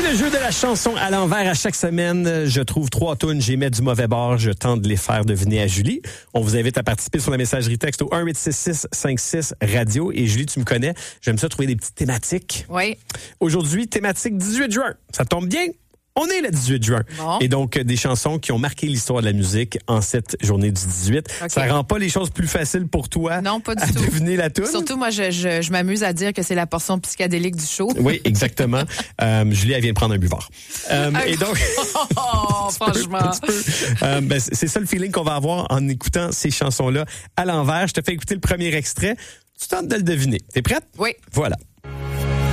le jeu de la chanson à l'envers. À chaque semaine, je trouve 3 tunes, j'y mets du mauvais bord, je tente de les faire deviner à Julie. On vous invite à participer sur la messagerie texte au 1-866-56-radio. Et Julie, tu me connais, j'aime ça trouver des petites thématiques. Oui. Aujourd'hui, thématique 18 juin. Ça tombe bien? On est le 18 juin. Bon. Et donc, des chansons qui ont marqué l'histoire de la musique en cette journée du 18. Okay. Ça rend pas les choses plus faciles pour toi non, pas du à tout. deviner la tune? Surtout, moi, je m'amuse à dire que c'est la portion psychédélique du show. Oui, exactement. Julie, elle vient de prendre un buvard. Et donc... franchement. C'est ça le feeling qu'on va avoir en écoutant ces chansons-là à l'envers. Je te fais écouter le premier extrait. Tu tentes de le deviner. T'es prête? Oui. Voilà.